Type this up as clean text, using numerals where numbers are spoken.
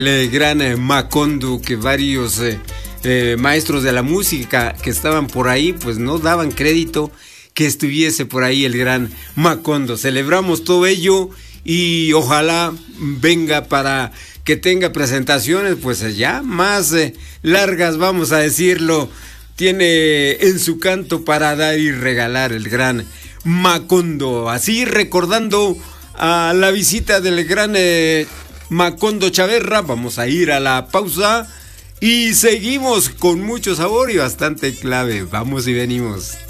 El gran Macondo, que varios maestros de la música que estaban por ahí, pues no daban crédito que estuviese por ahí el gran Macondo. Celebramos todo ello y ojalá venga para que tenga presentaciones, pues ya más largas, vamos a decirlo. Tiene en su canto para dar y regalar el gran Macondo. Así recordando a la visita del gran Macondo Chaverra, vamos a ir a la pausa y seguimos con mucho sabor y bastante clave. Vamos y venimos.